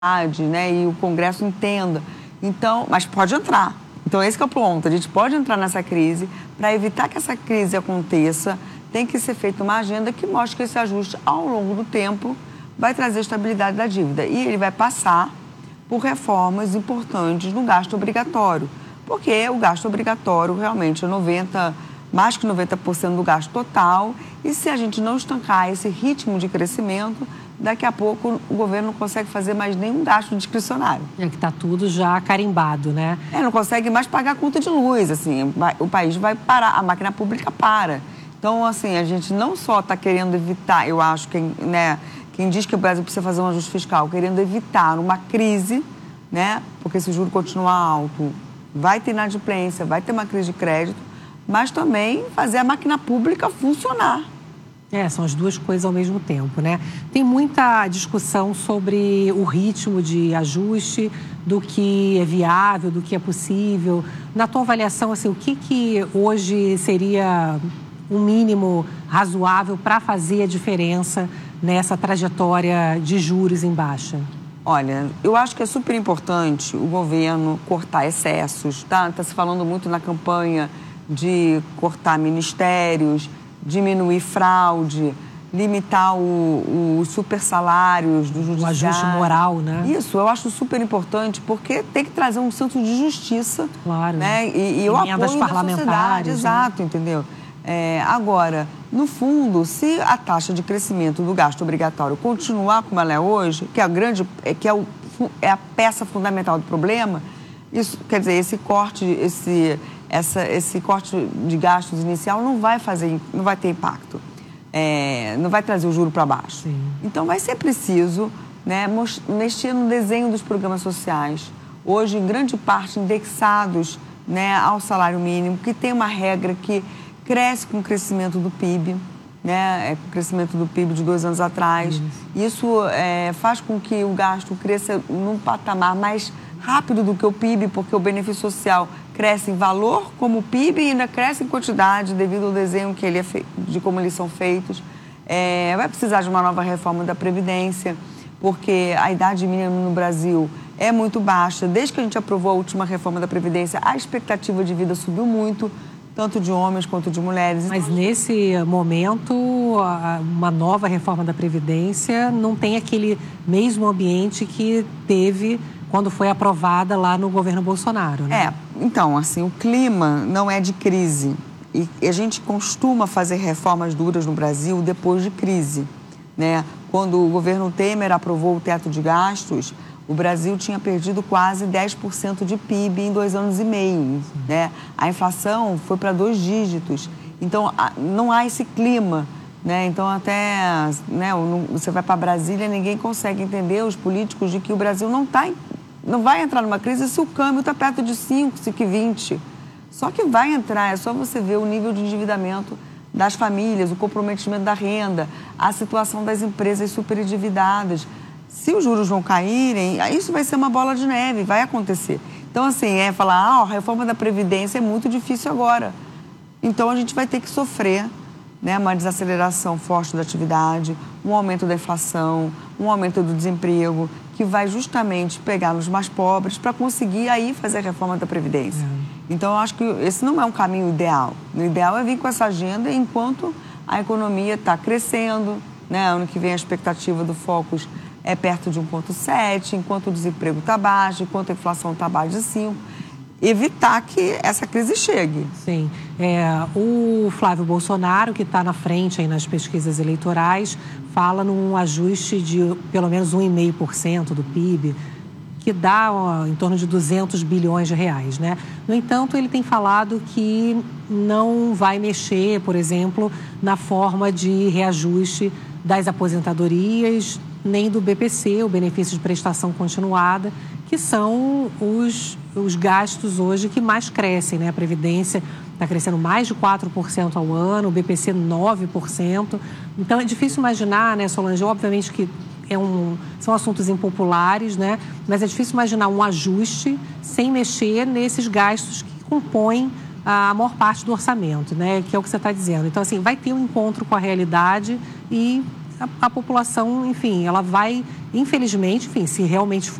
né, e o Congresso entenda. Então, mas pode entrar. Então, esse que é o ponto. A gente pode entrar nessa crise. Para evitar que essa crise aconteça, tem que ser feita uma agenda que mostre que esse ajuste, ao longo do tempo, vai trazer estabilidade da dívida. E ele vai passar por reformas importantes no gasto obrigatório. Porque o gasto obrigatório realmente é mais que 90% do gasto total. E se a gente não estancar esse ritmo de crescimento, daqui a pouco o governo não consegue fazer mais nenhum gasto discricionário. É que está tudo já carimbado, né? Não consegue mais pagar a conta de luz, assim, o país vai parar, a máquina pública para. Então, assim, a gente não só está querendo evitar, eu acho que, né, quem diz que o Brasil precisa fazer um ajuste fiscal, querendo evitar uma crise, né, porque se o juro continuar alto, vai ter inadimplência, vai ter uma crise de crédito, mas também fazer a máquina pública funcionar. São as duas coisas ao mesmo tempo, né? Tem muita discussão sobre o ritmo de ajuste, do que é viável, do que é possível. Na tua avaliação, assim, o que hoje seria um mínimo razoável para fazer a diferença nessa trajetória de juros em baixa? Olha, eu acho que é super importante o governo cortar excessos, tá? Está se falando muito na campanha de cortar ministérios, diminuir fraude, limitar os supersalários do judiciário. O ajuste moral, né? Isso, eu acho super importante, porque tem que trazer um senso de justiça. Claro. Né? E o apoio da sociedade. Né? Exato, entendeu? Agora, no fundo, se a taxa de crescimento do gasto obrigatório continuar como ela é hoje, que é a peça fundamental do problema, isso, quer dizer, esse corte de gastos inicial não vai ter impacto, não vai trazer o juro para baixo. Sim. Então, vai ser preciso, né, mexer no desenho dos programas sociais, hoje, em grande parte, indexados, né, ao salário mínimo, que tem uma regra que cresce com o crescimento do PIB, né, com o crescimento do PIB de 2 anos atrás. Isso faz com que o gasto cresça num patamar mais rápido do que o PIB, porque o benefício social cresce em valor como o PIB e ainda cresce em quantidade devido ao desenho que de como eles são feitos. Vai precisar de uma nova reforma da Previdência, porque a idade mínima no Brasil é muito baixa. Desde que a gente aprovou a última reforma da Previdência, a expectativa de vida subiu muito, tanto de homens quanto de mulheres. Mas nesse momento, uma nova reforma da Previdência não tem aquele mesmo ambiente que teve quando foi aprovada lá no governo Bolsonaro, né? Então, assim, o clima não é de crise. E a gente costuma fazer reformas duras no Brasil depois de crise, né? Quando o governo Temer aprovou o teto de gastos, o Brasil tinha perdido quase 10% de PIB em 2 anos e meio, né? A inflação foi para 2 dígitos. Então, não há esse clima, né? Então, até, né, você vai para Brasília, ninguém consegue entender, os políticos, de que o Brasil não vai entrar numa crise se o câmbio está perto de 5, 5,20. Só que vai entrar, é só você ver o nível de endividamento das famílias, o comprometimento da renda, a situação das empresas superendividadas. Se os juros não caírem, isso vai ser uma bola de neve, vai acontecer. Então, assim, falar, a reforma da Previdência é muito difícil agora. Então, a gente vai ter que sofrer, né, uma desaceleração forte da atividade, um aumento da inflação, um aumento do desemprego, que vai justamente pegar nos mais pobres para conseguir aí fazer a reforma da Previdência. Então, eu acho que esse não é um caminho ideal. O ideal é vir com essa agenda enquanto a economia está crescendo, né? Ano que vem a expectativa do Focus é perto de 1,7, enquanto o desemprego está baixo, enquanto a inflação está abaixo de 5. Evitar que essa crise chegue. Sim. O Flávio Bolsonaro, que está na frente aí nas pesquisas eleitorais, fala num ajuste de pelo menos 1,5% do PIB, que dá em torno de 200 bilhões de reais, né? No entanto, ele tem falado que não vai mexer, por exemplo, na forma de reajuste das aposentadorias, nem do BPC, o benefício de prestação continuada, que são os gastos hoje que mais crescem, né? A Previdência está crescendo mais de 4% ao ano, o BPC 9%. Então, é difícil imaginar, né, Solange? Obviamente que são assuntos impopulares, né? Mas é difícil imaginar um ajuste sem mexer nesses gastos que compõem a maior parte do orçamento, né? Que é o que você está dizendo. Então, assim, vai ter um encontro com a realidade e a população, enfim, ela vai, infelizmente, enfim, se realmente for